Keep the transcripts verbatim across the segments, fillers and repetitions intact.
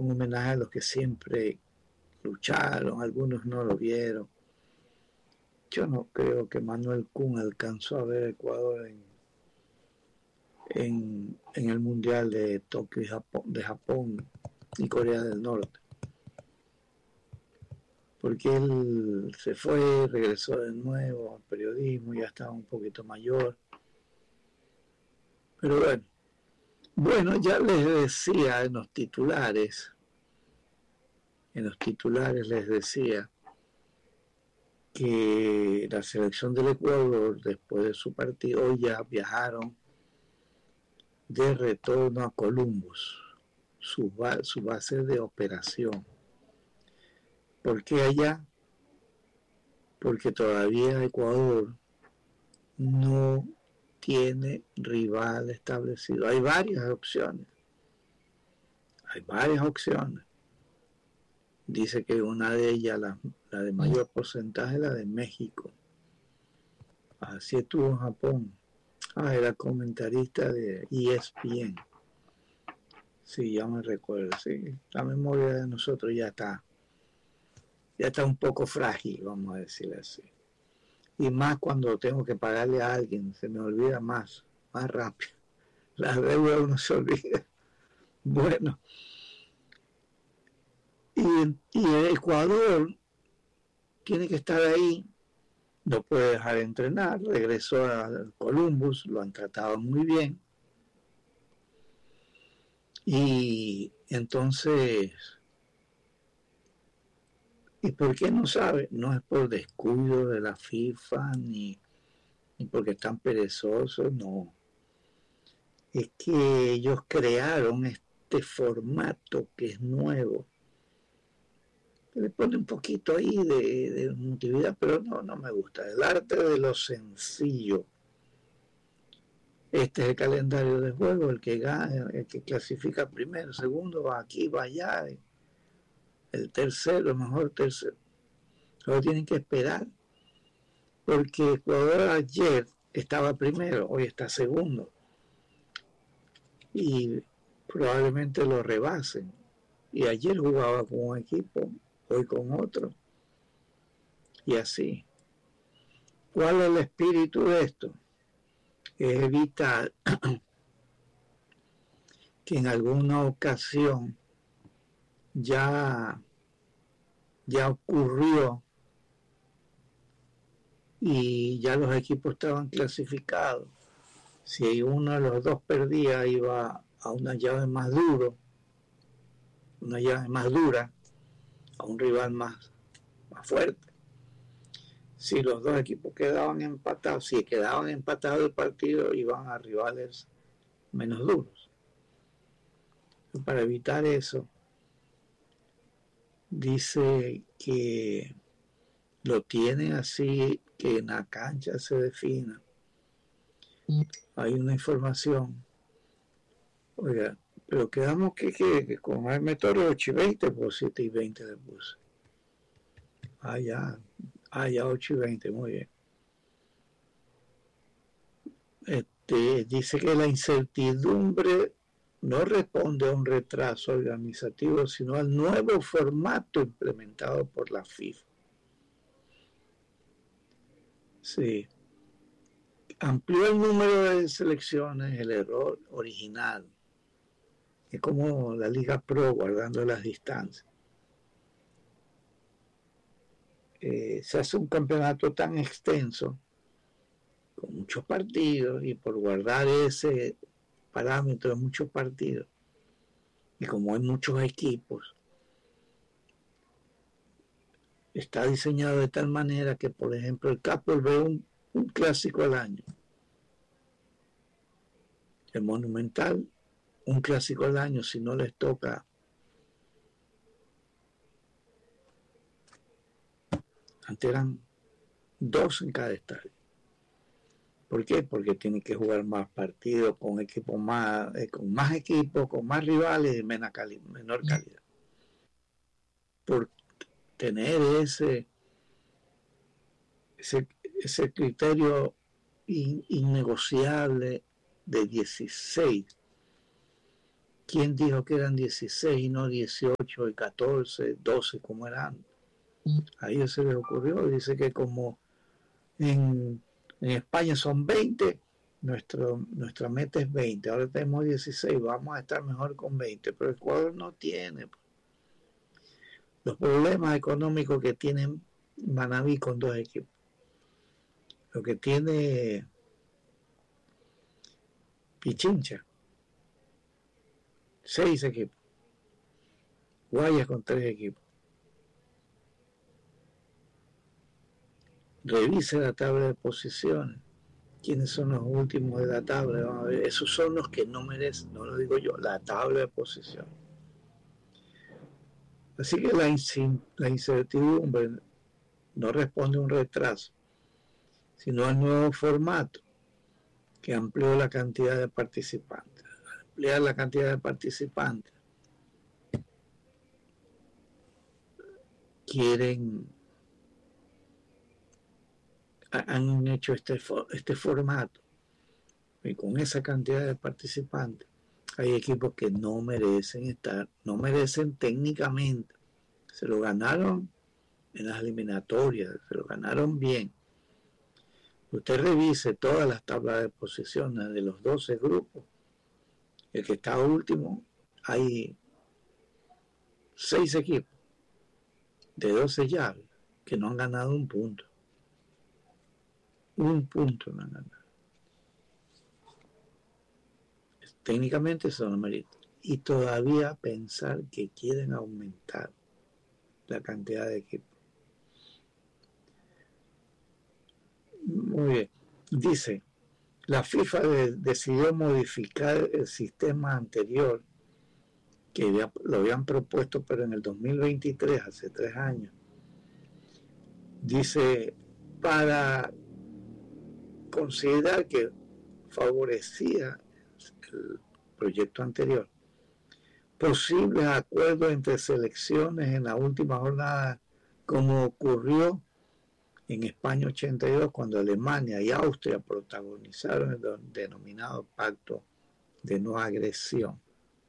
un homenaje a los que siempre lucharon, algunos no lo vieron. Yo no creo que Manuel Kun alcanzó a ver Ecuador en, en, en el Mundial de Tokio y Japón, de Japón y Corea del Norte. Porque él se fue, regresó de nuevo al periodismo, ya estaba un poquito mayor. Pero bueno, bueno, ya les decía en los titulares, en los titulares les decía que la selección del Ecuador, después de su partido, ya viajaron de retorno a Columbus, su, ba su base de operación. ¿Por qué allá? Porque todavía Ecuador no tiene rival establecido. Hay varias opciones. Hay varias opciones. Dice que una de ellas, la, la de mayor porcentaje, es la de México. Así estuvo en Japón. Ah, era comentarista de E S P N. Sí, ya me recuerdo. Sí, la memoria de nosotros ya está, ya está un poco frágil, vamos a decir así. Y más cuando tengo que pagarle a alguien, se me olvida más, más rápido. La deuda uno se olvida. Bueno, y, y el Ecuador tiene que estar ahí, no puede dejar de entrenar, regresó a Columbus, lo han tratado muy bien. Y entonces, ¿y por qué no sabe? No es por descuido de la FIFA, ni, ni porque están perezosos, no. Es que ellos crearon este formato que es nuevo. Le pone un poquito ahí de, de emotividad, pero no, no me gusta. El arte de lo sencillo. Este es el calendario de juego, el que gana, el que clasifica primero, segundo, va aquí, va allá. El tercero, el mejor tercero. Solo tienen que esperar. Porque Ecuador ayer estaba primero, hoy está segundo. Y probablemente lo rebasen. Y ayer jugaba con un equipo, hoy con otro. Y así. ¿Cuál es el espíritu de esto? Es evitar que en alguna ocasión ya, ya ocurrió y ya los equipos estaban clasificados. Si uno de los dos perdía, iba a una llave más duro, una llave más dura, a un rival más, más fuerte. Si los dos equipos quedaban empatados, si quedaban empatados el partido, iban a rivales menos duros. Para evitar eso, dice que lo tienen así, que en la cancha se defina. Hay una información. Oiga, pero quedamos que, que, que con el método ocho y veinte, pues siete y veinte le puse. Ah, ya, ah, ya ocho y veinte, muy bien. Este, dice que la incertidumbre no responde a un retraso organizativo, sino al nuevo formato implementado por la FIFA. Sí. Amplió el número de selecciones, el error original. Es como la Liga Pro, guardando las distancias. Eh, se hace un campeonato tan extenso, con muchos partidos, y por guardar ese parámetro de muchos partidos, y como hay muchos equipos, está diseñado de tal manera que, por ejemplo, el Capol ve un, un clásico al año. El Monumental, un clásico al año, si no les toca. Antes eran dos en cada estadio. ¿Por qué? Porque tienen que jugar más partidos con equipos más, eh, con más equipos, con más rivales y menor calidad, menor calidad. Por tener ese, ese, ese criterio in, innegociable de dieciséis, ¿Quién dijo que eran dieciséis, no dieciocho y catorce, doce como eran? A ellos se les ocurrió, dice que como en, en España son veinte, nuestro, nuestra meta es veinte, ahora tenemos dieciséis, vamos a estar mejor con veinte, pero Ecuador no tiene los problemas económicos que tienen Manabí con dos equipos. Lo que tiene Pichincha, seis equipos. Guayas con tres equipos. Revise la tabla de posiciones. ¿Quiénes son los últimos de la tabla? Vamos a ver. Esos son los que no merecen, no lo digo yo, la tabla de posiciones. Así que la, la incertidumbre no responde a un retraso, sino al nuevo formato que amplió la cantidad de participantes. Al ampliar la cantidad de participantes, quieren, han hecho este, este formato, y con esa cantidad de participantes, hay equipos que no merecen estar, no merecen técnicamente, se lo ganaron en las eliminatorias, se lo ganaron bien. Usted revise todas las tablas de posiciones de los doce grupos, el que está último, hay seis equipos de doce llaves que no han ganado un punto. Un punto no han ganado. Técnicamente eso no merita. Y todavía pensar que quieren aumentar la cantidad de equipos. Muy bien. Dice, la FIFA de, decidió modificar el sistema anterior que había, lo habían propuesto, pero en el dos mil veintitrés, hace tres años. Dice, para considerar que favorecía el proyecto anterior posibles acuerdos entre selecciones en la última jornada, como ocurrió en España ochenta y dos, cuando Alemania y Austria protagonizaron el denominado Pacto de No Agresión.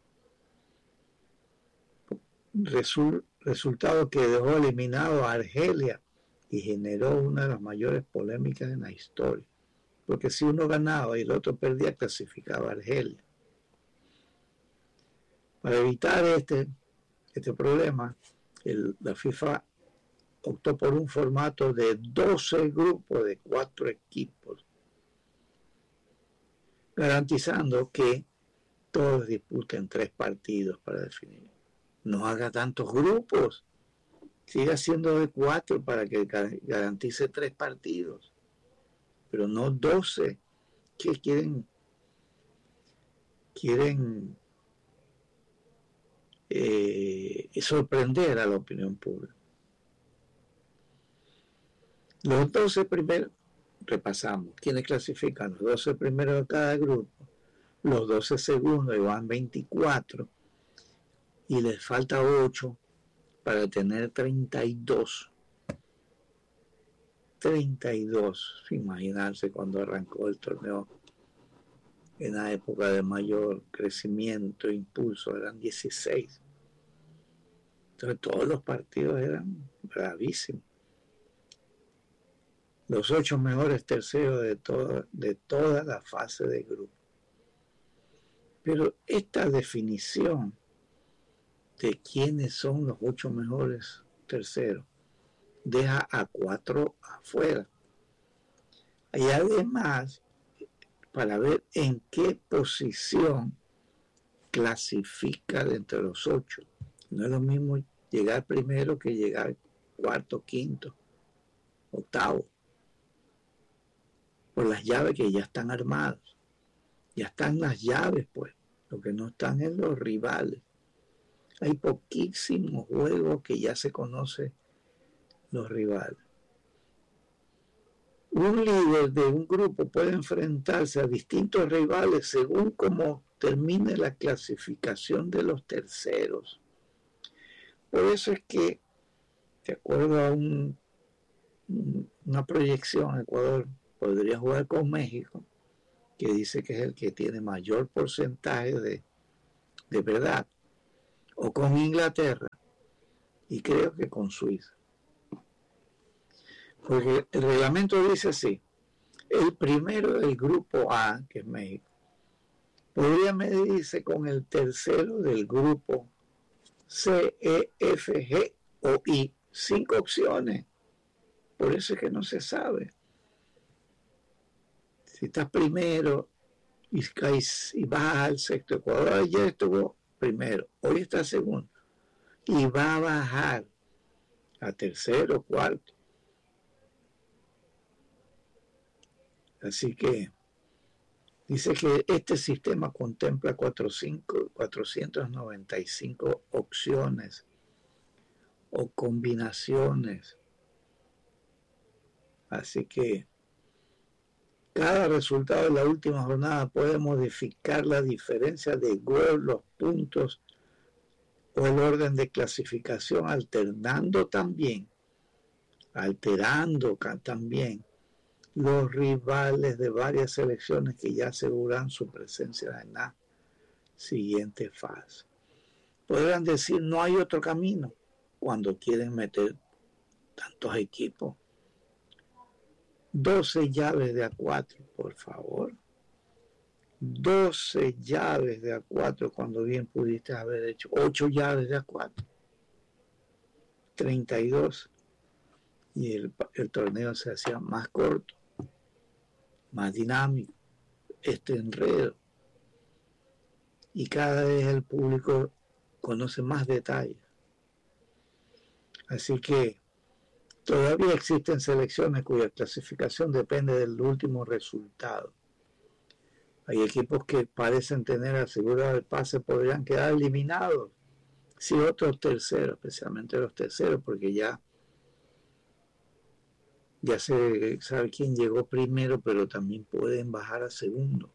Resul, resultado que dejó eliminado a Argelia y generó una de las mayores polémicas en la historia, porque si uno ganaba y el otro perdía, clasificaba a Argelia. Para evitar este, este problema, el, la FIFA optó por un formato de doce grupos de cuatro equipos, garantizando que todos disputen tres partidos para definir. No haga tantos grupos, siga siendo de cuatro para que garantice tres partidos, pero no doce, que quieren, quieren eh, sorprender a la opinión pública. Los doce primeros, repasamos, ¿quiénes clasifican? Los doce primeros de cada grupo, los doce segundos, y van veinticuatro, y les falta ocho para tener treinta y dos. treinta y dos, imaginarse cuando arrancó el torneo en la época de mayor crecimiento, impulso, eran dieciséis. Entonces todos los partidos eran bravísimos. Los ocho mejores terceros de, todo, de toda la fase de grupo. Pero esta definición de quiénes son los ocho mejores terceros deja a cuatro afuera. Y además, para ver en qué posición clasifica de entre los ocho. No es lo mismo llegar primero que llegar cuarto, quinto, octavo. Por las llaves que ya están armadas. Ya están las llaves, pues. Lo que no están es los rivales. Hay poquísimos juegos que ya se conocen los rivales. Un líder de un grupo puede enfrentarse a distintos rivales según cómo termine la clasificación de los terceros. Por eso es que, de acuerdo a un, una proyección, Ecuador podría jugar con México, que dice que es el que tiene mayor porcentaje de de verdad, o con Inglaterra, y creo que con Suiza. Porque el reglamento dice así: el primero del grupo A, que es México, podría medirse con el tercero del grupo C, E, F, G o I. Cinco opciones. Por eso es que no se sabe. Si estás primero y, caes, y vas al sexto, Ecuador ayer estuvo primero, hoy está segundo, y va a bajar a tercero, cuarto. Así que dice que este sistema contempla cuatrocientas noventa y cinco opciones o combinaciones. Así que cada resultado de la última jornada puede modificar la diferencia de gol, los puntos o el orden de clasificación, alternando también, alterando también los rivales de varias selecciones que ya aseguran su presencia en la siguiente fase. Podrán decir, no hay otro camino cuando quieren meter tantos equipos. doce llaves de A cuatro, por favor. doce llaves de A cuatro cuando bien pudiste haber hecho ocho llaves de A cuatro. treinta y dos. Y el, el torneo se hacía más corto, más dinámico, este enredo. Y cada vez el público conoce más detalles. Así que todavía existen selecciones cuya clasificación depende del último resultado. Hay equipos que parecen tener asegurado el pase, podrían quedar eliminados. Si otros terceros, especialmente los terceros, porque ya, ya se sabe quién llegó primero, pero también pueden bajar a segundo.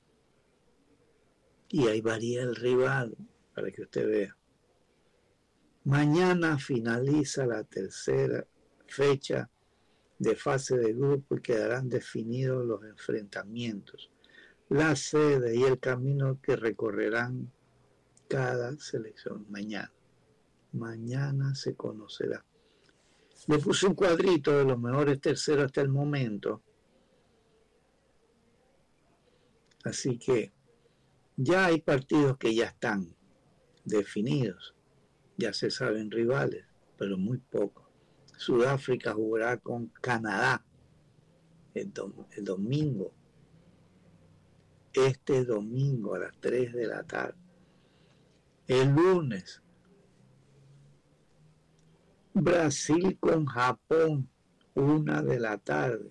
Y ahí varía el rival, para que usted vea. Mañana finaliza la tercera fecha de fase de grupo y quedarán definidos los enfrentamientos, la sede y el camino que recorrerán cada selección. Mañana. Mañana se conocerá. Le puse un cuadrito de los mejores terceros hasta el momento. Así que ya hay partidos que ya están definidos. Ya se saben rivales, pero muy poco. Sudáfrica jugará con Canadá el, dom- el domingo. Este domingo a las tres de la tarde. El lunes, Brasil con Japón, una de la tarde.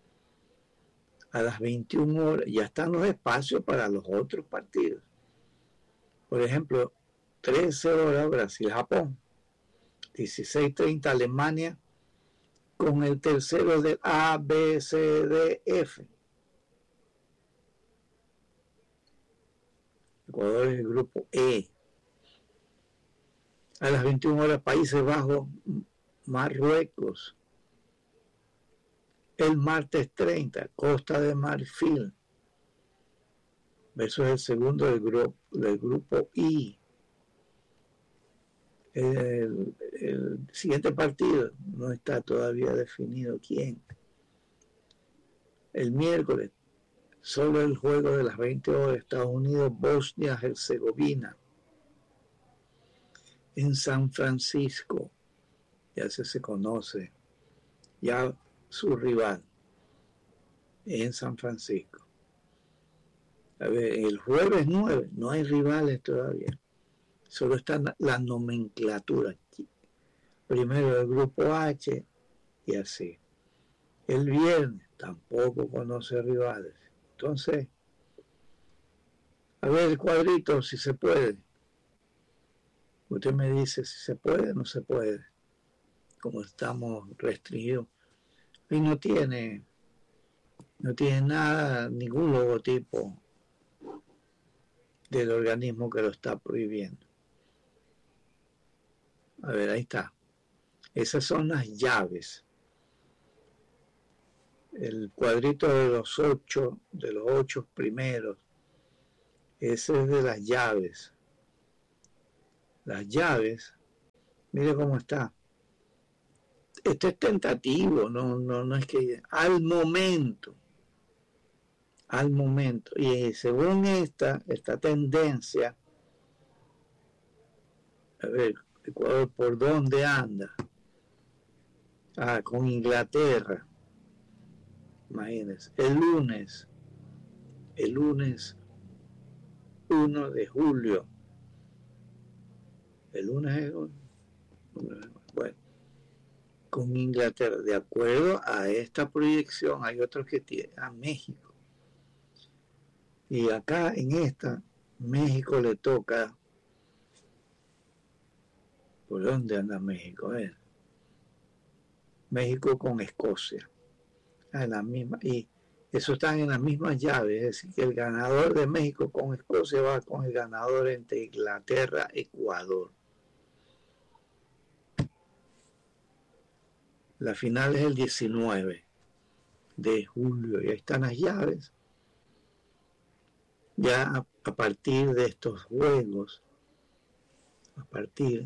A las veintiuna horas, ya están los espacios para los otros partidos. Por ejemplo, trece horas Brasil-Japón, dieciséis treinta Alemania con el tercero del A, B, C, D, F. Ecuador es el grupo E. A las veintiuna horas Países Bajos, Marruecos. El martes treinta, Costa de Marfil versus el segundo del grupo, del grupo I. El, el siguiente partido no está todavía definido quién. El miércoles, solo el juego de las veinte horas, Estados Unidos, Bosnia, Herzegovina. En San Francisco, ya se, se conoce, ya su rival, en San Francisco. A ver, el jueves nueve, no hay rivales todavía. Solo está la nomenclatura. Primero el grupo H y así. El viernes tampoco conoce rivales. Entonces, a ver el cuadrito si se puede. Usted me dice si se puede o no se puede. Como estamos restringidos. Y no tiene, no tiene nada, ningún logotipo del organismo que lo está prohibiendo. A ver, ahí está. Esas son las llaves. El cuadrito de los ocho, de los ocho primeros, ese es de las llaves. las llaves, mire cómo está. Esto es tentativo, no, no, no es que al momento, al momento, y según esta, esta tendencia, a ver, Ecuador, ¿por dónde anda? Ah, con Inglaterra, imagínense, el lunes, el lunes primero de julio, el lunes es, bueno, con Inglaterra, de acuerdo a esta proyección, hay otros que tienen a México. Y acá en esta, México le toca, ¿por dónde anda México? Eh? México con Escocia, en la misma, y eso están en las mismas llaves, es decir, que el ganador de México con Escocia va con el ganador entre Inglaterra y Ecuador. La final es el diecinueve de julio y ahí están las llaves. Ya a, a partir de estos juegos, a partir,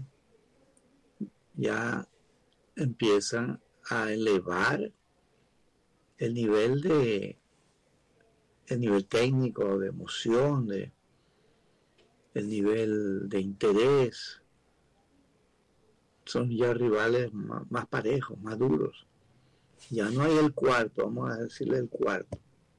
ya empiezan a elevar el nivel de, el nivel técnico, de emoción, de, el nivel de interés. Son ya rivales más, más parejos, más duros. Ya no hay el cuarto, vamos a decirle el cuarto.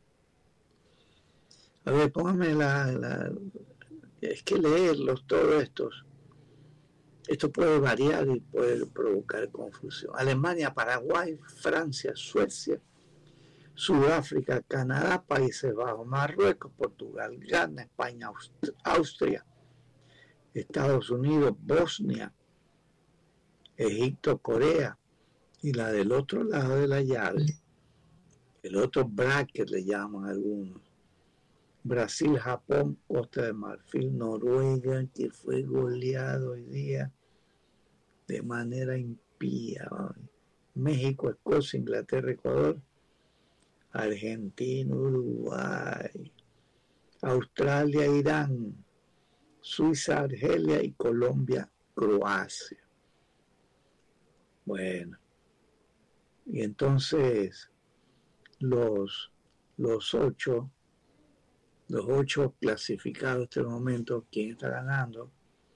A ver, póngame la, la es que leerlos todos estos. Esto puede variar y puede provocar confusión. Alemania, Paraguay, Francia, Suecia, Sudáfrica, Canadá, Países Bajos, Marruecos, Portugal, Ghana, España, Austria, Estados Unidos, Bosnia, Egipto, Corea, y la del otro lado de la llave, el otro bracket le llaman algunos, Brasil, Japón, Costa de Marfil, Noruega, que fue goleado hoy día de manera impía, México, Escocia, Inglaterra, Ecuador, Argentina, Uruguay, Australia, Irán, Suiza, Argelia y Colombia, Croacia. Bueno, y entonces los, los ocho, los ocho clasificados hasta el momento, ¿quién está ganando?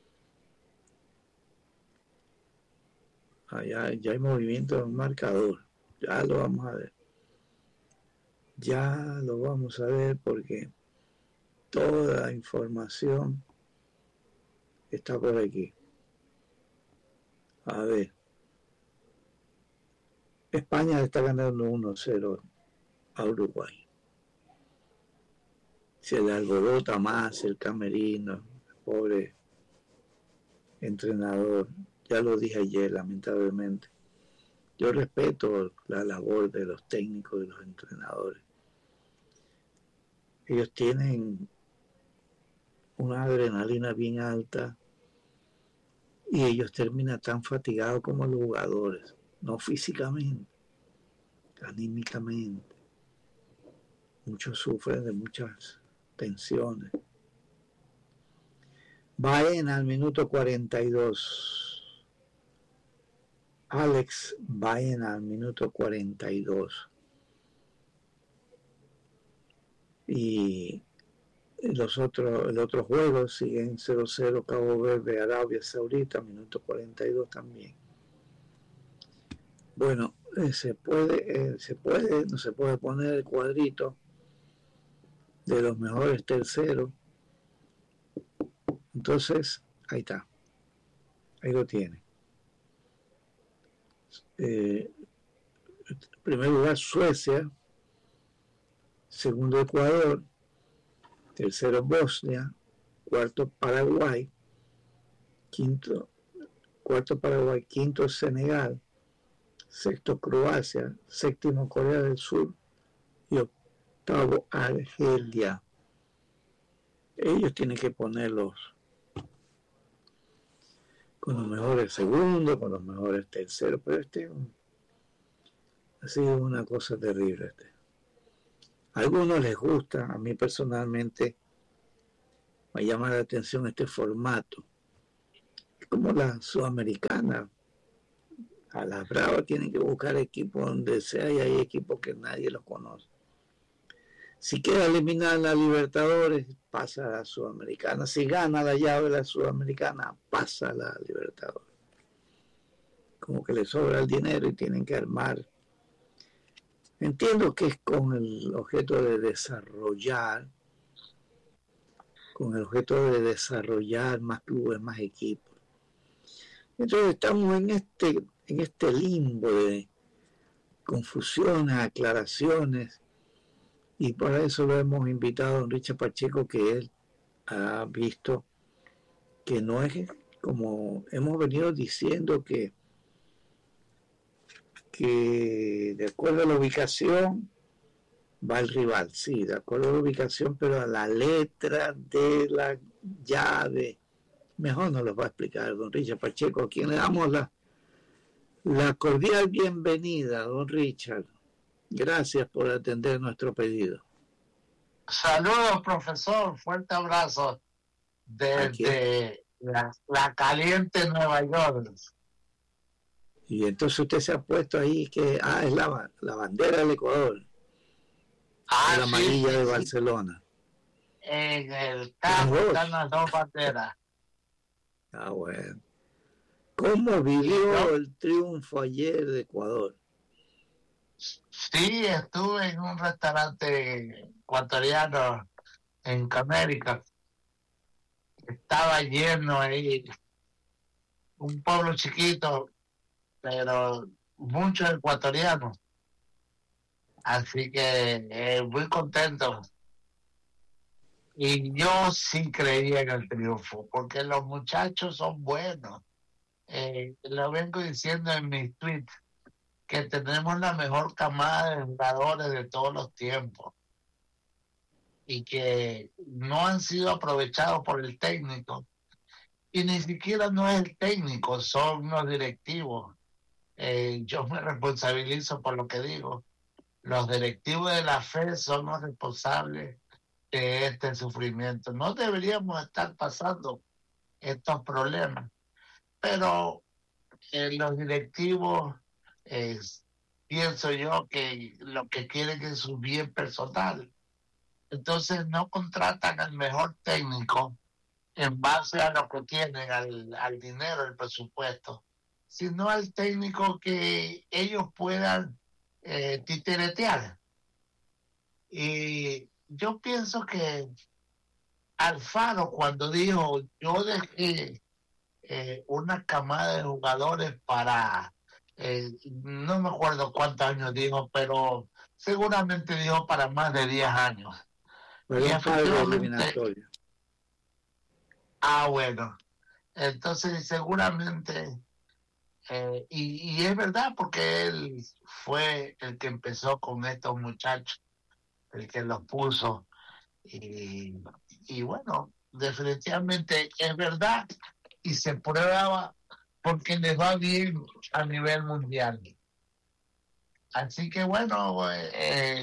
Allá ya hay movimiento en el marcador, ya lo vamos a ver. Ya lo vamos a ver porque toda la información está por aquí. A ver. España está ganando uno cero a Uruguay. Se le alborota más el camerino, el pobre entrenador. Ya lo dije ayer, lamentablemente. Yo respeto la labor de los técnicos y los entrenadores. Ellos tienen una adrenalina bien alta y ellos terminan tan fatigados como los jugadores, no físicamente, anímicamente. Muchos sufren de muchas tensiones. Baena al minuto cuarenta y dos. Alex Baena al minuto cuarenta y dos. Y los otros, el otro juego siguen cero cero Cabo Verde, Arabia Saudita, minuto cuarenta y dos también. Bueno, eh, se puede, eh, se puede, no se puede poner el cuadrito de los mejores terceros. Entonces, ahí está. Ahí lo tiene. Eh, en primer lugar, Suecia. Segundo, Ecuador. Tercero, Bosnia. Cuarto, Paraguay. Quinto, cuarto, Paraguay. Quinto, Senegal. Sexto, Croacia. Séptimo, Corea del Sur. Y octavo, Argelia. Ellos tienen que ponerlos con los mejores segundos, con los mejores terceros, pero este ha sido una cosa terrible. Este. A algunos les gusta, a mí personalmente me llama la atención este formato, como la Sudamericana. A las Bravas tienen que buscar equipos donde sea y hay equipos que nadie los conoce. Si queda eliminada la Libertadores, pasa a la Sudamericana. Si gana la llave de la Sudamericana, pasa a la Libertadores. Como que le sobra el dinero y tienen que armar. Entiendo que es con el objeto de desarrollar, con el objeto de desarrollar más clubes, más equipos. Entonces estamos en este, en este limbo de confusiones, aclaraciones, y por eso lo hemos invitado a don Richard Pacheco, que él ha visto que no es como hemos venido diciendo, que, que de acuerdo a la ubicación va el rival, sí, de acuerdo a la ubicación, pero a la letra de la llave, mejor nos lo va a explicar don Richard Pacheco, a quien le damos la, la cordial bienvenida, don Richard. Gracias por atender nuestro pedido. Saludos, profesor. Fuerte abrazo desde la, la caliente Nueva York. Y entonces usted se ha puesto ahí que, ah, es la, la bandera del Ecuador. Ah, la sí, amarilla sí, de sí. Barcelona. En el campo están las dos banderas. Ah, bueno. ¿Cómo vivió el triunfo ayer de Ecuador? Sí, estuve en un restaurante ecuatoriano en América. Estaba lleno ahí. Un pueblo chiquito, pero muchos ecuatorianos. Así que eh, muy contento. Y yo sí creía en el triunfo, porque los muchachos son buenos. Eh, lo vengo diciendo en mis tweets, que tenemos la mejor camada de jugadores de todos los tiempos y que no han sido aprovechados por el técnico. Y ni siquiera no es el técnico, son los directivos. Eh, yo me responsabilizo por lo que digo. Los directivos de la F E son los responsables de este sufrimiento. No deberíamos estar pasando estos problemas, pero eh, los directivos, eh, pienso yo que lo que quieren es su bien personal. Entonces no contratan al mejor técnico en base a lo que tienen, al, al dinero, el presupuesto, sino al técnico que ellos puedan eh, titeretear. Y yo pienso que Alfaro, cuando dijo, yo dejé eh, una camada de jugadores para, eh, no me acuerdo cuántos años dijo, pero seguramente dijo para más de diez años. Pero y efectivamente, ah, bueno, entonces seguramente, eh, y, y es verdad, porque él fue el que empezó con estos muchachos, el que los puso, y, y bueno, definitivamente es verdad, y se prueba porque les va bien a nivel mundial. Así que bueno, eh,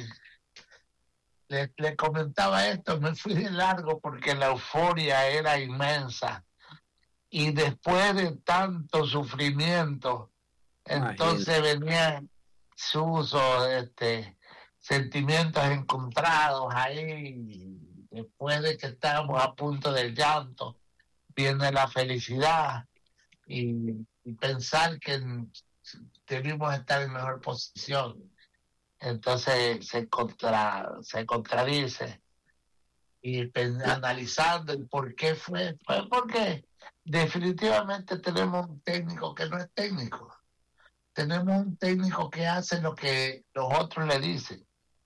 le, le comentaba esto, me fui de largo porque la euforia era inmensa. Y después de tanto sufrimiento, entonces venían sus este, sentimientos encontrados ahí. Después de que estábamos a punto del llanto, viene la felicidad y, y pensar que debimos estar en mejor posición. Entonces se contra se contradice y pen, analizando el por qué fue, fue porque definitivamente tenemos un técnico que no es técnico. Tenemos un técnico que hace lo que los otros le dicen.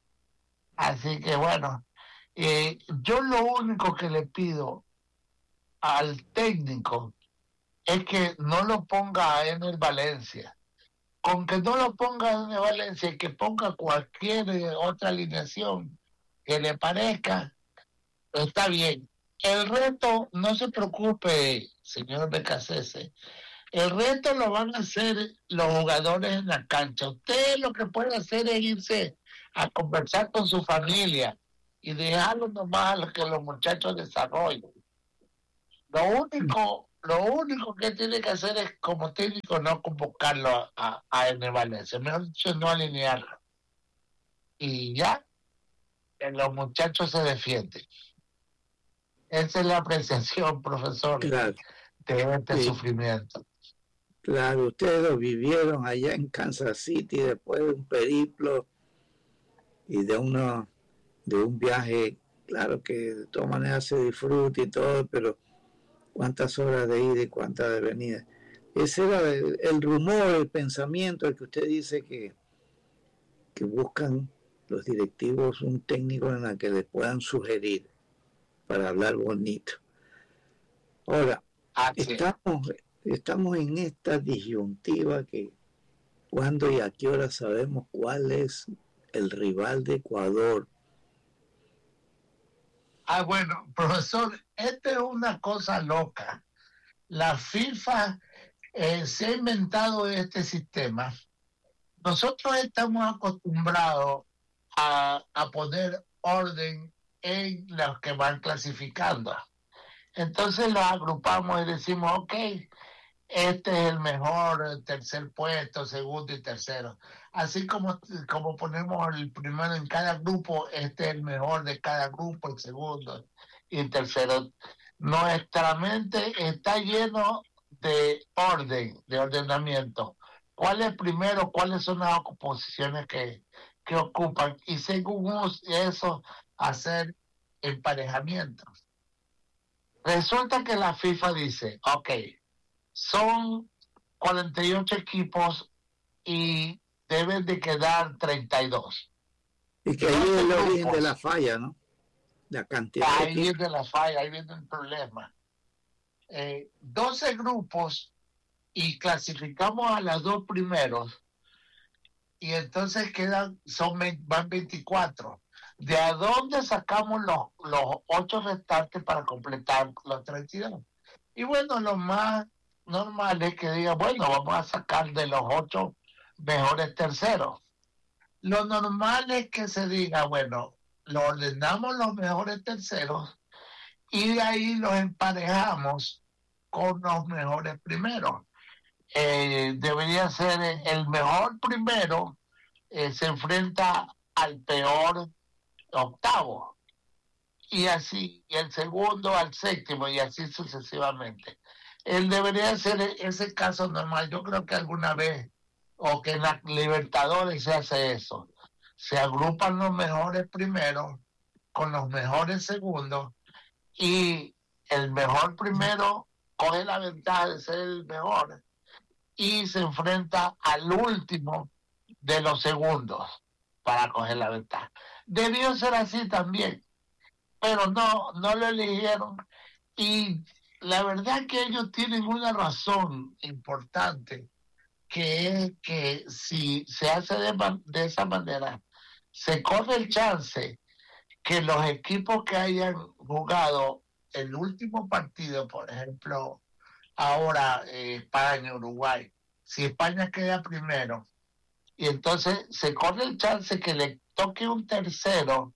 Así que bueno, eh, yo lo único que le pido al técnico es que no lo ponga en el Valencia. Con que no lo ponga en el Valencia y que ponga cualquier otra alineación que le parezca, está bien. El reto, no se preocupe, señor Becasese, el reto lo van a hacer los jugadores en la cancha. Usted lo que puede hacer es irse a conversar con su familia y dejarlo nomás a que los muchachos desarrollen. Lo único lo único que tiene que hacer es, como técnico, no convocarlo a, a, a Ener Valencia, mejor dicho, no alinearlo. Y ya, los muchachos se defienden. Esa es la apreciación, profesor, Claro, de este sí, sufrimiento. claro, ustedes lo vivieron allá en Kansas City después de un periplo y de uno, de un viaje, claro que de todas maneras se disfruta y todo, pero cuántas horas de ida y cuántas de venida. Ese era el, el rumor, el pensamiento, el que usted dice que, que buscan los directivos un técnico en el que les puedan sugerir para hablar bonito. Ahora, estamos, estamos en esta disyuntiva que cuándo y a qué hora sabemos cuál es el rival de Ecuador. Ah, bueno, profesor, esta es una cosa loca. La FIFA eh, se ha inventado este sistema. Nosotros estamos acostumbrados a, a poner orden en los que van clasificando. Entonces los agrupamos y decimos, ok, este es el mejor tercer puesto, segundo y tercero. Así como, como ponemos el primero en cada grupo, este es el mejor de cada grupo, el segundo y el tercero. Nuestra mente está lleno de orden, de ordenamiento. ¿Cuál es primero? ¿Cuáles son las posiciones que, que ocupan? Y según eso, hacer emparejamientos. Resulta que la FIFA dice, ok, son cuarenta y ocho equipos y deben de quedar treinta y dos. Y que ahí es el origen de la falla, ¿no? La cantidad de ahí viene la falla, ahí viene el problema. Eh, doce grupos y clasificamos a los dos primeros y entonces quedan, son, van veinticuatro. ¿De a dónde sacamos los, los ocho restantes para completar los treinta y dos? Y bueno, lo más normal es que diga, bueno, vamos a sacar de los ocho mejores terceros. Lo normal es que se diga, bueno, lo ordenamos los mejores terceros y de ahí los emparejamos con los mejores primeros. Eh, debería ser el mejor primero, eh, se enfrenta al peor octavo y así, y el segundo al séptimo y así sucesivamente. Él debería ser ese caso normal. Yo creo que alguna vez, o que en la Libertadores se hace eso, se agrupan los mejores primeros con los mejores segundos y el mejor primero coge la ventaja de ser el mejor y se enfrenta al último de los segundos para coger la ventaja. Debió ser así también, pero no, no lo eligieron y la verdad que ellos tienen una razón importante, que es que si se hace de, de esa manera, se corre el chance que los equipos que hayan jugado el último partido, por ejemplo, ahora eh, España, Uruguay, si España queda primero, y entonces se corre el chance que le toque un tercero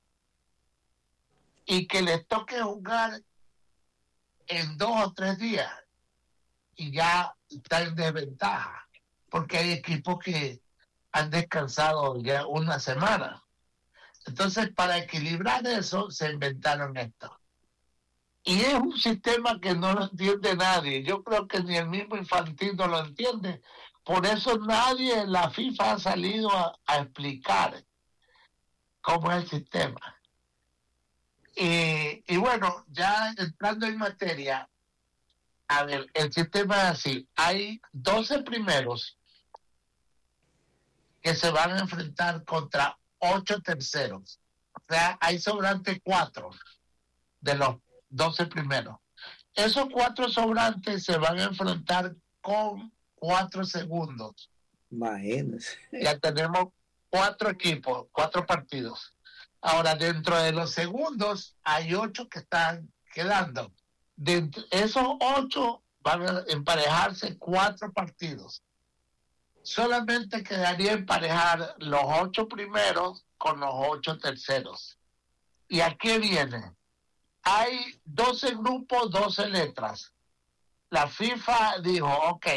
y que les toque jugar en dos o tres días y ya está en desventaja, porque hay equipos que han descansado ya una semana. Entonces, para equilibrar eso, se inventaron esto. Y es un sistema que no lo entiende nadie. Yo creo que ni el mismo Infantino lo entiende. Por eso nadie en la FIFA ha salido a, a explicar cómo es el sistema. Y, y bueno, ya entrando en materia, a ver, el sistema es así. Hay doce primeros que se van a enfrentar contra ocho terceros. O sea, hay sobrantes cuatro de los doce primeros. Esos cuatro sobrantes se van a enfrentar con cuatro segundos. Imagínense. Ya tenemos cuatro equipos, cuatro partidos. Ahora, dentro de los segundos, hay ocho que están quedando. De esos ocho van a emparejarse cuatro partidos. Solamente quedaría emparejar los ocho primeros con los ocho terceros. ¿Y a qué viene? Hay doce grupos, doce letras. la FIFA dijo, ok,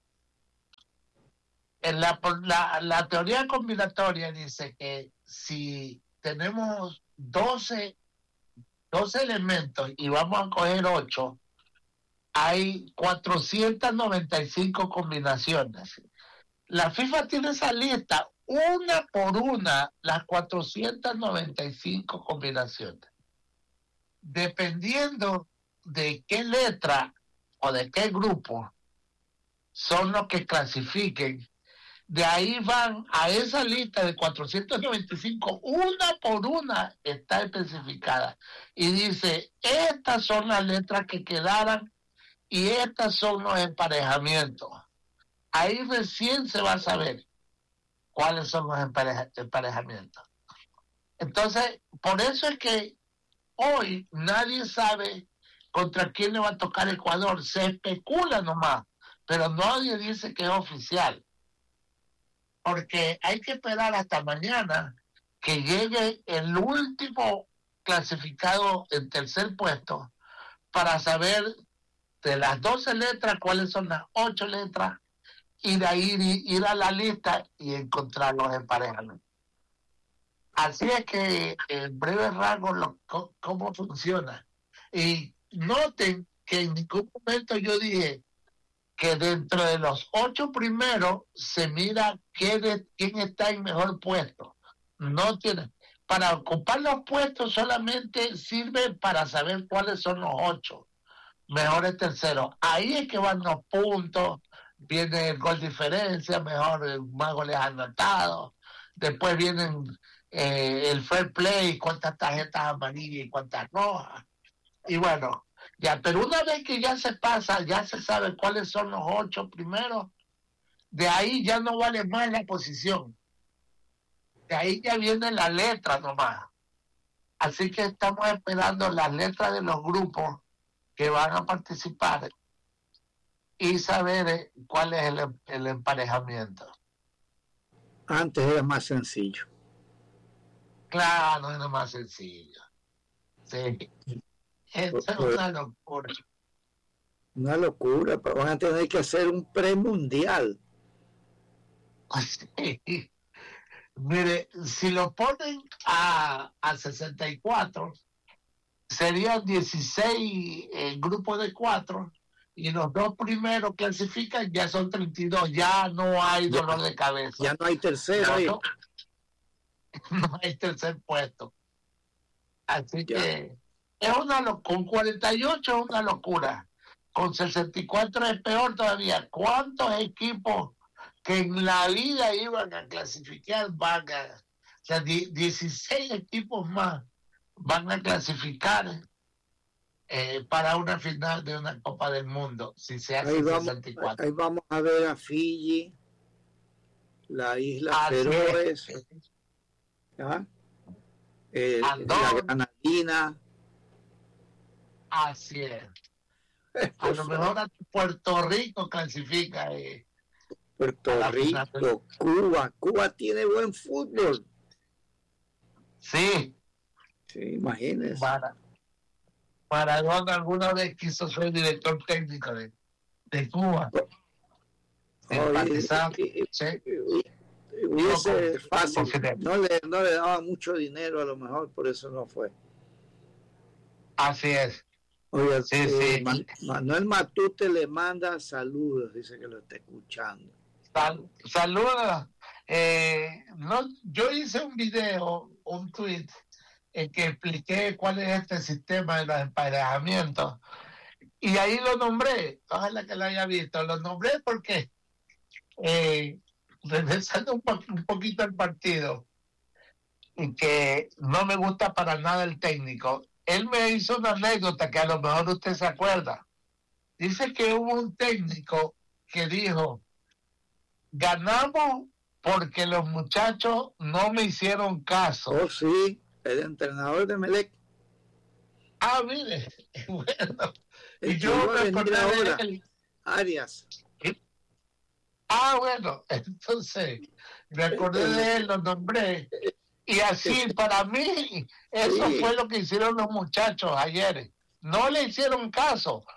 en la, la, la teoría combinatoria dice que si tenemos doce, doce elementos y vamos a coger ocho, hay cuatrocientas noventa y cinco combinaciones. La FIFA tiene esa lista, una por una, las cuatrocientas noventa y cinco combinaciones. Dependiendo de qué letra o de qué grupo son los que clasifiquen, de ahí van a esa lista de cuatrocientas noventa y cinco, una por una está especificada. Y dice, estas son las letras que quedaran y estas son los emparejamientos. Ahí recién se va a saber cuáles son los empareja- emparejamientos. Entonces, por eso es que hoy nadie sabe contra quién le va a tocar Ecuador. Se especula nomás, pero nadie dice que es oficial. Porque hay que esperar hasta mañana que llegue el último clasificado en tercer puesto para saber de las doce letras cuáles son las ocho letras y de ahí ir a la lista y encontrar los emparejamientos. Así es que en breve rango lo, cómo funciona. Y noten que en ningún momento yo dije que dentro de los ocho primeros se mira quién, es, quién está en mejor puesto. No tiene, para ocupar los puestos solamente sirve para saber cuáles son los ocho mejores terceros. Ahí es que van los puntos, viene el gol diferencia, mejor, más goles anotados. Después vienen eh, el fair play, cuántas tarjetas amarillas y cuántas rojas. Y bueno, ya, pero una vez que ya se pasa, ya se sabe cuáles son los ocho primeros, de ahí ya no vale más la posición. De ahí ya viene la letra nomás. Así que estamos esperando las letras de los grupos que van a participar y saber cuál es el, el emparejamiento. Antes era más sencillo. Claro, era más sencillo. Sí. Eso es una locura. Una locura, pero van a tener que hacer un premundial. Sí. Mire, si lo ponen a, a sesenta y cuatro, serían dieciséis eh, grupos de cuatro, y los dos primeros clasifican, ya son treinta y dos, ya no hay Ya, dolor de cabeza. ya no hay tercero ahí. No, no hay tercer puesto. Así ya. que es una locura. Con cuarenta y ocho es una locura. Con sesenta y cuatro es peor todavía. ¿Cuántos equipos que en la vida iban a clasificar van a... O sea, dieciséis equipos más van a clasificar eh, para una final de una Copa del Mundo, si se hace ahí vamos, sesenta y cuatro. Ahí vamos a ver a Fiji, la isla Feroes, ¿ya? Eh, la Granadina. Así es. A lo mejor a Puerto Rico clasifica. Eh, Puerto Rico, Cuba. Cuba tiene buen fútbol. Sí. Sí, imagínese. Para, Maradona alguna vez quiso ser director técnico de, de Cuba. Empatizado. Hubiese fácil. No le, no le daba mucho dinero a lo mejor, por eso no fue. Así es. Oye, sí, eh, sí. Man, Manuel Matute le manda saludos, dice que lo está escuchando. Sal, saludos. Eh, no, yo hice un video, un tweet, en que expliqué cuál es este sistema de los emparejamientos. Y ahí lo nombré, ojalá que lo haya visto, lo nombré porque, eh, regresando un, po- un poquito al partido, y que no me gusta para nada el técnico, él me hizo una anécdota que a lo mejor usted se acuerda. Dice que hubo un técnico que dijo, ganamos porque los muchachos no me hicieron caso. Oh, sí, el entrenador de Melec. Ah, mire, bueno. El Y yo me acordé ahora, de él. Arias. Ah, bueno, entonces me acordé de él, lo nombré. Y así, para mí, eso Sí. fue lo que hicieron los muchachos ayer. No le hicieron caso,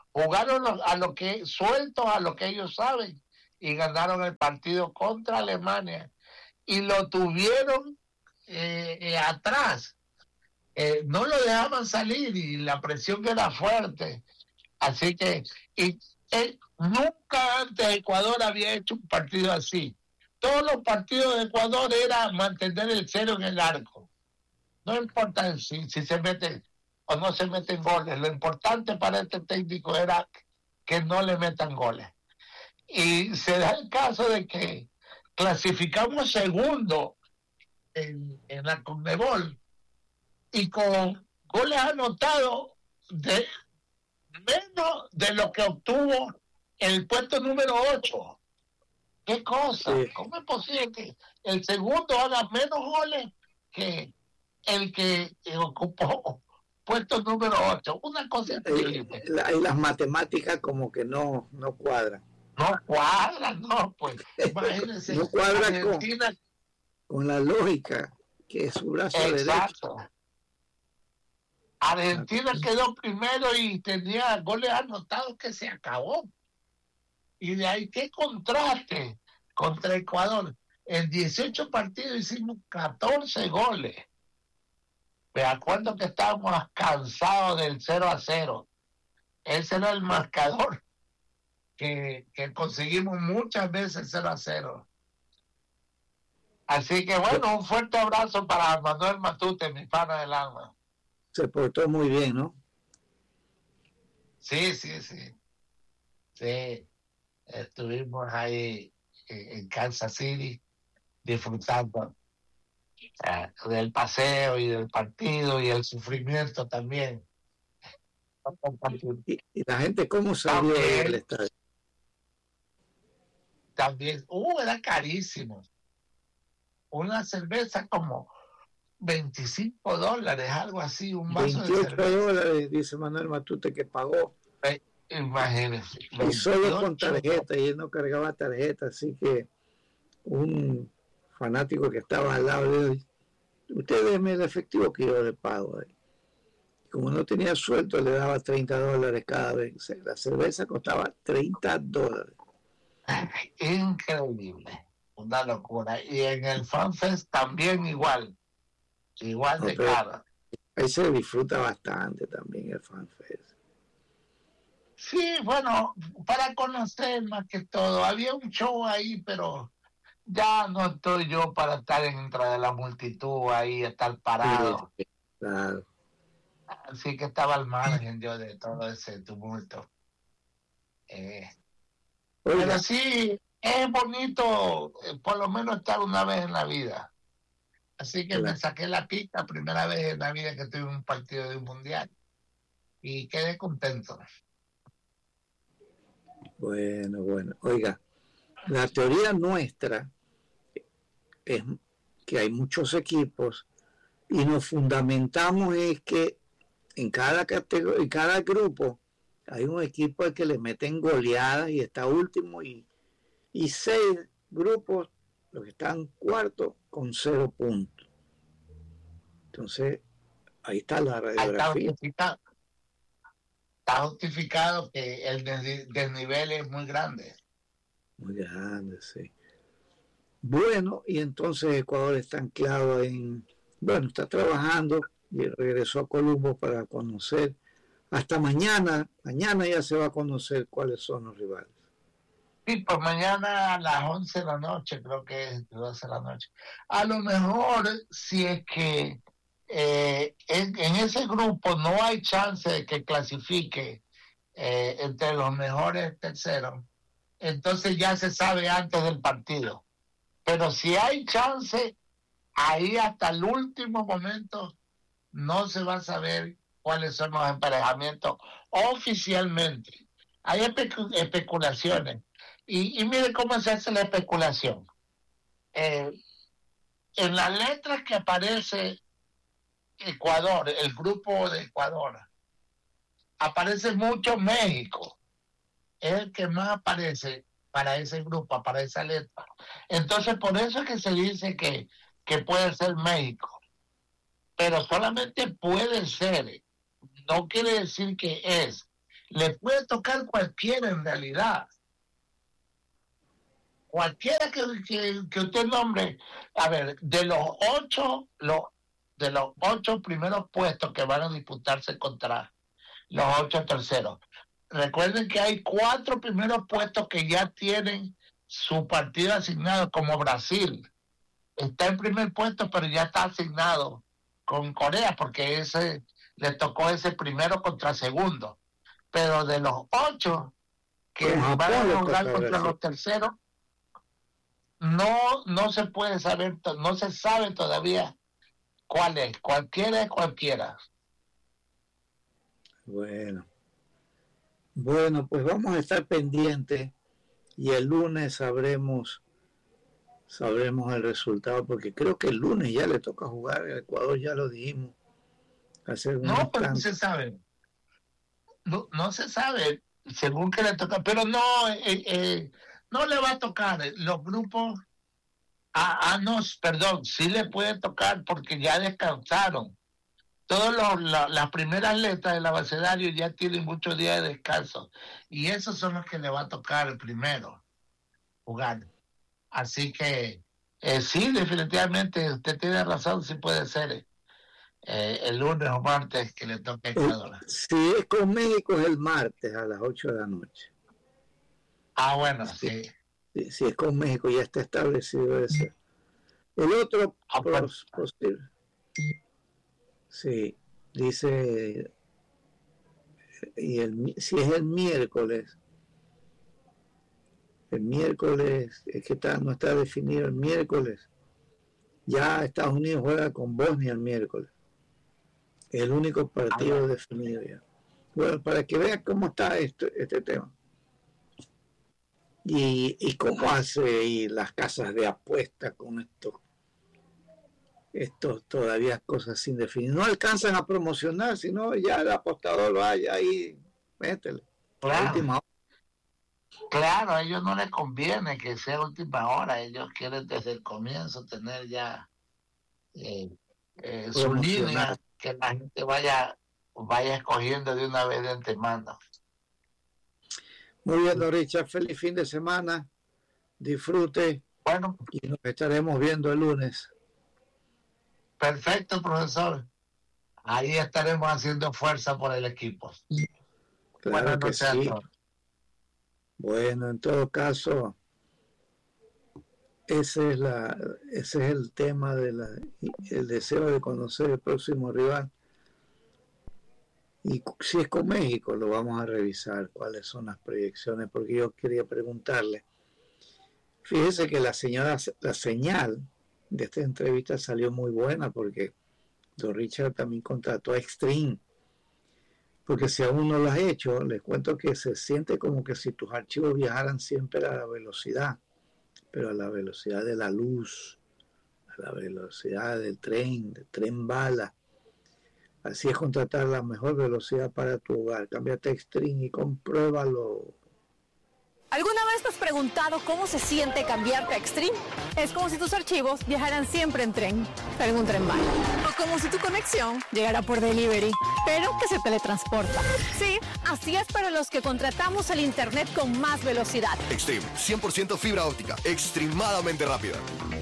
jugaron a lo que sueltos a lo que ellos saben y ganaron el partido contra Alemania y lo tuvieron eh, eh, atrás. Eh, no lo dejaban salir y la presión era fuerte. Así que y, eh, nunca antes Ecuador había hecho un partido así. Todos los partidos de Ecuador era mantener el cero en el arco. No importa si, si se meten o no se meten goles. Lo importante para este técnico era que no le metan goles. Y se da el caso de que clasificamos segundo en, en la Conmebol y con goles anotados de menos de lo que obtuvo el puesto número ocho. ¿Qué cosa? Sí. ¿Cómo es posible que el segundo haga menos goles que el que ocupó puesto número ocho? Una cosa increíble. La, y las matemáticas como que no, no cuadran. No cuadran, no, pues. Imagínense. No cuadran Argentina... con, con la lógica que es su brazo Exacto. derecho. Argentina quedó primero y tenía goles anotados que se acabó. Y de ahí, qué contraste contra Ecuador. En dieciocho partidos hicimos catorce goles. Me acuerdo que estábamos cansados del cero a cero. Ese era el marcador que, que conseguimos muchas veces cero a cero. Así que bueno, un fuerte abrazo para Manuel Matute, mi pana del alma. Se portó muy bien, ¿no? Sí, sí, sí. Sí. Estuvimos ahí en Kansas City disfrutando uh, del paseo y del partido y el sufrimiento también. ¿Y, y la gente cómo salió también, del estadio? También, uh, era carísimo. Una cerveza como veinticinco dólares, algo así, un vaso de cerveza. veintiocho dólares, dice Manuel Matute, que pagó. Eh, Imagínense. Y solo con tarjeta, y él no cargaba tarjeta, así que un fanático que estaba al lado de él, usted déme el efectivo que yo le pago. Y como no tenía sueldo, le daba treinta dólares cada vez. La cerveza costaba treinta dólares. Increíble, una locura. Y en el FanFest también igual, igual de no, caro. Ahí se disfruta bastante también el FanFest. Sí, bueno, para conocer más que todo. Había un show ahí, pero ya no estoy yo para estar entre de la multitud ahí, estar parado. Sí, claro. Así que estaba al margen yo de todo ese tumulto. Eh, pero sí, es bonito eh, por lo menos estar una vez en la vida. Así que claro. Me saqué la pista, primera vez en la vida que tuve un partido de un mundial. Y quedé contento. Bueno, bueno. Oiga, la teoría nuestra es que hay muchos equipos y nos fundamentamos es que en cada categoría, en cada grupo hay un equipo al que le meten goleadas y está último y, y seis grupos, los que están cuartos, con cero puntos. Entonces, ahí está la radiografía. Está justificado que el desnivel es muy grande. Muy grande, sí. Bueno, y entonces Ecuador está anclado en, bueno, está trabajando y regresó a Colombo para conocer. Hasta mañana, mañana ya se va a conocer cuáles son los rivales. Sí, pues mañana a las once de la noche, creo que es doce de la noche. A lo mejor, si es que Eh, en, en ese grupo no hay chance de que clasifique eh, entre los mejores terceros, entonces ya se sabe antes del partido. Pero si hay chance, ahí hasta el último momento no se va a saber cuáles son los emparejamientos oficialmente. Hay espe- especulaciones. Y, y mire cómo se hace la especulación. Eh, en las letras que aparece Ecuador, el grupo de Ecuador, aparece mucho México, es el que más aparece para ese grupo, para esa letra. Entonces por eso es que se dice que, que puede ser México, pero solamente puede ser, no quiere decir que es. le puede tocar cualquiera en realidad. Cualquiera que, que, que usted nombre. A ver, de los ocho, los, de los ocho primeros puestos que van a disputarse contra los ocho terceros. Recuerden que hay cuatro primeros puestos que ya tienen su partido asignado, como Brasil. Está en primer puesto, pero ya está asignado con Corea, porque ese le tocó ese primero contra segundo. Pero de los ocho que van a jugar contra los terceros, no, no se puede saber, no se sabe todavía cuál es. Cualquiera es cualquiera. Bueno. Bueno, pues vamos a estar pendientes y el lunes sabremos sabremos el resultado, porque creo que el lunes ya le toca jugar a Ecuador, ya lo dijimos. Hacer no, pero no se sabe. No, no se sabe según que le toca, pero no, eh, eh, no le va a tocar. Los grupos, ah, ah, no, perdón, sí le puede tocar porque ya descansaron. Todas la, las primeras letras del abecedario ya tienen muchos días de descanso y esos son los que le va a tocar el primero jugar. Así que eh, sí, definitivamente usted tiene razón, sí puede ser eh, el lunes o martes que le toque a Ecuador. Si es con México es el martes a las ocho de la noche. Ah, bueno, sí. Si, si es con México ya está establecido ese. El otro ah, pos, posible. Sí, dice, y el, si es el miércoles, el miércoles, es que está, no está definido el miércoles, ya Estados Unidos juega con Bosnia el miércoles, el único partido definido ya. Bueno, para que vean cómo está esto, este tema. Y, y cómo hace y las casas de apuesta con estos Esto todavía cosas sin definir. No alcanzan a promocionar, sino ya el apostador lo haya ahí, métele. Claro. Última hora. Claro, a ellos no les conviene que sea última hora, ellos quieren desde el comienzo tener ya eh, eh, su línea, que la gente vaya, vaya escogiendo de una vez de antemano. Muy bien, don Richard, feliz fin de semana, disfrute, bueno, y nos estaremos viendo el lunes. Perfecto, profesor. Ahí estaremos haciendo fuerza por el equipo. Claro bueno, que sí. Bueno, en todo caso, ese es la, ese es el tema de la, el deseo de conocer el próximo rival. Y si es con México, lo vamos a revisar cuáles son las proyecciones, porque yo quería preguntarle. Fíjese que la señora, la señal de esta entrevista salió muy buena porque don Richard también contrató a Extreme, porque si aún no lo has hecho, les cuento que se siente como que si tus archivos viajaran siempre a la velocidad, pero a la velocidad de la luz, a la velocidad del tren, del tren bala. Así es contratar la mejor velocidad para tu hogar. Cámbiate a Extreme y compruébalo. ¿Alguna vez te has preguntado cómo se siente cambiarte a Extreme? Es como si tus archivos viajaran siempre en tren, pero en un tren bala. O como si tu conexión llegara por delivery, pero que se teletransporta. Sí, así es para los que contratamos el internet con más velocidad. Extreme, cien por ciento fibra óptica, extremadamente rápida.